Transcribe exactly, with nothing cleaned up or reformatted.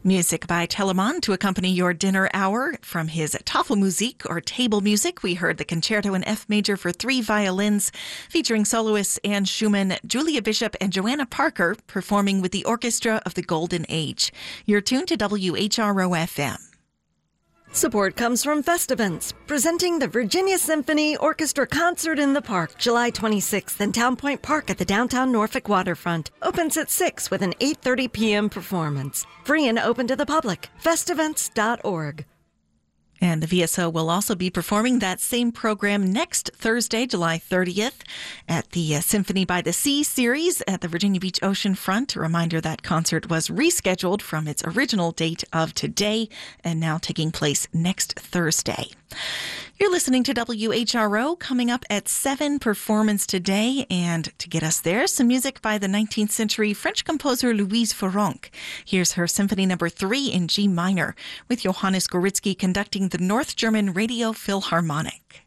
Music by Telemann to accompany your dinner hour. From his Tafelmusik or table music, we heard the Concerto in F major for three violins, featuring soloists Anne Schumann, Julia Bishop, and Joanna Parker performing with the Orchestra of the Golden Age. You're tuned to W H R O F M. Support comes from Festivants, presenting the Virginia Symphony Orchestra Concert in the Park, July twenty-sixth in Town Point Park at the downtown Norfolk waterfront. Opens at six with an eight thirty p.m. performance. Free and open to the public. Festivants dot org. And the V S O will also be performing that same program next Thursday, July thirtieth, at the uh, Symphony by the Sea series at the Virginia Beach Oceanfront. A reminder that concert was rescheduled from its original date of today and now taking place next Thursday. You're listening to W H R O. Coming up at seven, Performance Today. And to get us there, some music by the nineteenth century French composer Louise Farrenc. Here's her Symphony Number three in G minor, with Johannes Gorizki conducting the North German Radio Philharmonic.